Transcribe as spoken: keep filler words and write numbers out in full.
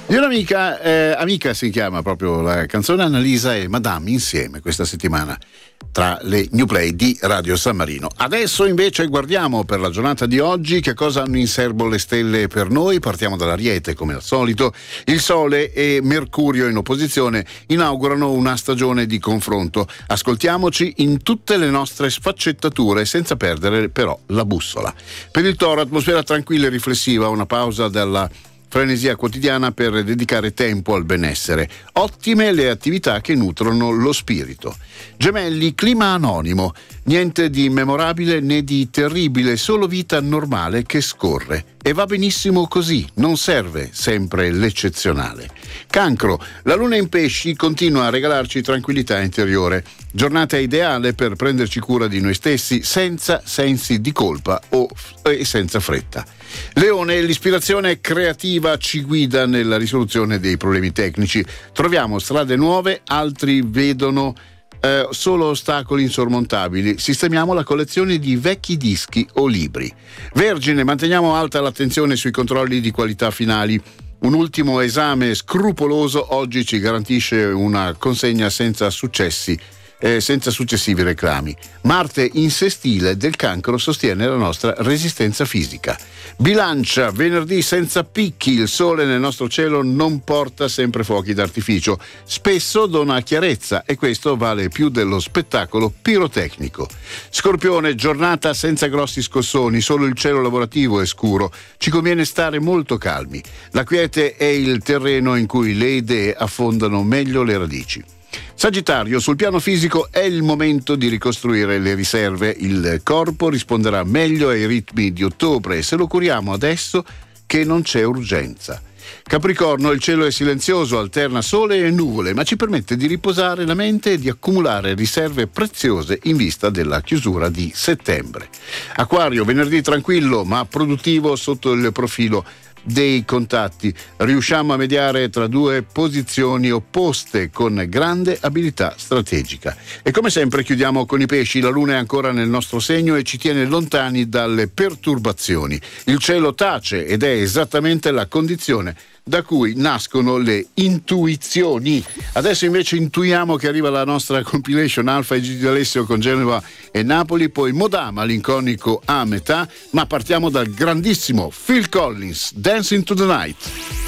Di un'amica, eh, amica si chiama proprio la canzone, Annalisa e Madame insieme questa settimana tra le New Play di Radio San Marino. Adesso invece guardiamo per la giornata di oggi che cosa hanno in serbo le stelle per noi. Partiamo dall'Ariete come al solito. Il Sole e Mercurio in opposizione inaugurano una stagione di confronto. Ascoltiamoci in tutte le nostre sfaccettature senza perdere però la bussola. Per il Toro, atmosfera tranquilla e riflessiva, una pausa dalla frenesia quotidiana per dedicare tempo al benessere. Ottime le attività che nutrono lo spirito. Gemelli, clima anonimo, niente di memorabile né di terribile, solo vita normale che scorre. E va benissimo così, non serve sempre l'eccezionale. Cancro, la luna in pesci continua a regalarci tranquillità interiore. Giornata ideale per prenderci cura di noi stessi senza sensi di colpa o e senza fretta. Leone, l'ispirazione creativa ci guida nella risoluzione dei problemi tecnici. Troviamo strade nuove, altri vedono eh, solo ostacoli insormontabili. Sistemiamo la collezione di vecchi dischi o libri. Vergine, manteniamo alta l'attenzione sui controlli di qualità finali. Un ultimo esame scrupoloso oggi ci garantisce una consegna senza successi. Eh, senza successivi reclami. Marte in sestile del Cancro sostiene la nostra resistenza fisica. Bilancia, venerdì senza picchi, il sole nel nostro cielo non porta sempre fuochi d'artificio, spesso dona chiarezza e questo vale più dello spettacolo pirotecnico. Scorpione, giornata senza grossi scossoni, solo il cielo lavorativo è scuro, ci conviene stare molto calmi. La quiete è il terreno in cui le idee affondano meglio le radici. Sagittario, sul piano fisico è il momento di ricostruire le riserve, il corpo risponderà meglio ai ritmi di ottobre e se lo curiamo adesso che non c'è urgenza. Capricorno, il cielo è silenzioso, alterna sole e nuvole, ma ci permette di riposare la mente e di accumulare riserve preziose in vista della chiusura di settembre. Acquario, venerdì tranquillo ma produttivo sotto il profilo dei contatti. Riusciamo a mediare tra due posizioni opposte con grande abilità strategica. E come sempre chiudiamo con i pesci. La luna è ancora nel nostro segno e ci tiene lontani dalle perturbazioni. Il cielo tace ed è esattamente la condizione da cui nascono le intuizioni. Adesso invece intuiamo che arriva la nostra compilation Alfa e Gigi D'Alessio con Genova e Napoli, poi Modà malinconico a metà, ma partiamo dal grandissimo Phil Collins, Dancing to the Night.